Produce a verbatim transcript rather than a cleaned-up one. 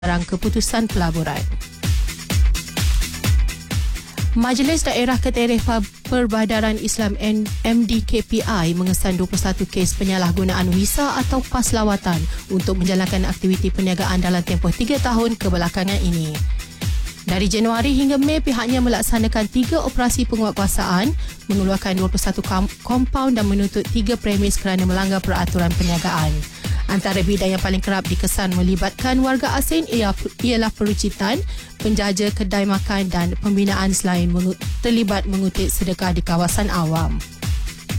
barang keputusan pelaburan. Majlis Daerah Ketarifan Perbadaran Islam M D K P I mengesan dua puluh satu kes penyalahgunaan visa atau pas lawatan untuk menjalankan aktiviti perniagaan dalam tempoh tiga tahun kebelakangan ini. Dari Januari hingga Mei, pihaknya melaksanakan tiga operasi penguatkuasaan, mengeluarkan dua puluh satu kompaun dan menuntut tiga premis kerana melanggar peraturan perniagaan. Antara bidang yang paling kerap dikesan melibatkan warga asing ialah perucitan, penjaja kedai makan dan pembinaan selain terlibat mengutip sedekah di kawasan awam.